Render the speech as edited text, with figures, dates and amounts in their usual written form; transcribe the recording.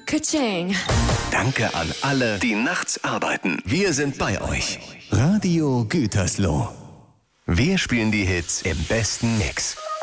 Ka-ching. Danke an alle, die nachts arbeiten. Wir sind bei euch. Radio Gütersloh. Wir spielen die Hits im besten Mix.